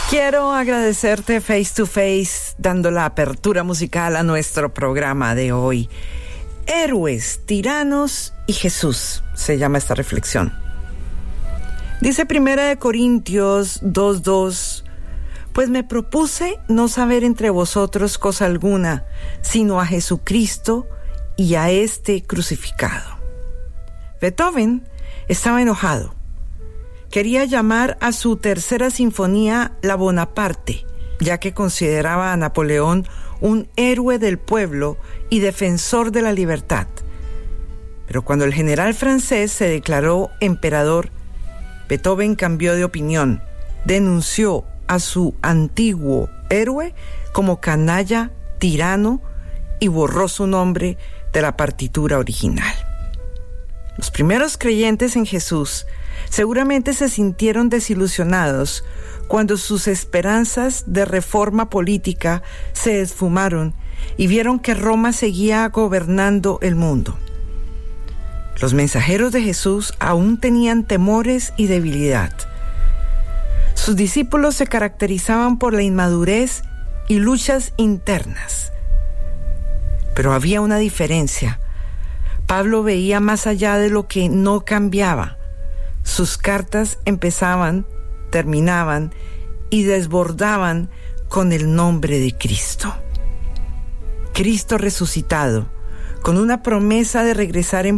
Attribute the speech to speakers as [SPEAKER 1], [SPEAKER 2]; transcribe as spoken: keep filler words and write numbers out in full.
[SPEAKER 1] Quiero agradecerte Face to Face dando la apertura musical a nuestro programa de hoy. Héroes, tiranos y Jesús se llama esta reflexión. Dice Primera de Corintios dos dos: pues me propuse no saber entre vosotros cosa alguna, sino a Jesucristo y a este crucificado. Beethoven estaba enojado. Quería llamar a su tercera sinfonía la Bonaparte, ya que consideraba a Napoleón un héroe del pueblo y defensor de la libertad. Pero cuando el general francés se declaró emperador, Beethoven cambió de opinión, denunció a su antiguo héroe como canalla, tirano, y borró su nombre de la partitura original. Los primeros creyentes en Jesús seguramente se sintieron desilusionados cuando sus esperanzas de reforma política se esfumaron y vieron que Roma seguía gobernando el mundo. Los mensajeros de Jesús aún tenían temores y debilidad. Sus discípulos se caracterizaban por la inmadurez y luchas internas. Pero había una diferencia. Pablo veía más allá de lo que no cambiaba. Sus cartas empezaban, terminaban y desbordaban con el nombre de Cristo. Cristo resucitado, con una promesa de regresar en